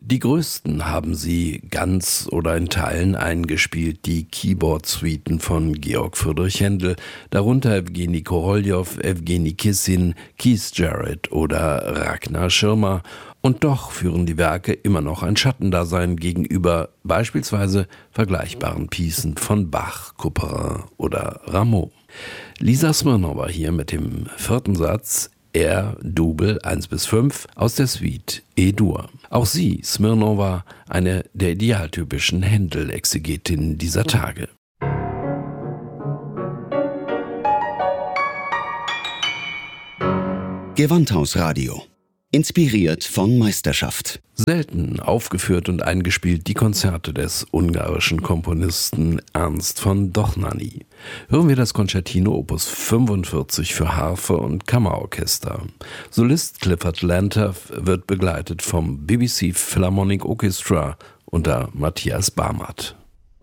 Die größten haben sie ganz oder in Teilen eingespielt, die Keyboard-Suiten von Georg Friedrich Händel, darunter Evgeny Koroljow, Evgeny Kissin, Keith Jarrett oder Ragnar Schirmer. Und doch führen die Werke immer noch ein Schattendasein gegenüber beispielsweise vergleichbaren Piecen von Bach, Couperin oder Rameau. Lisa Smirnowa hier mit dem 4. Satz R-Double 1-5 aus der Suite E-Dur. Auch sie, Smirnowa, eine der idealtypischen Händel-Exegetinnen dieser Tage. Gewandhausradio. Inspiriert von Meisterschaft. Selten aufgeführt und eingespielt die Konzerte des ungarischen Komponisten Ernst von Dohnányi. Hören wir das Concertino Opus 45 für Harfe und Kammerorchester. Solist Clifford Lantoff wird begleitet vom BBC Philharmonic Orchestra unter Matthias Barmert.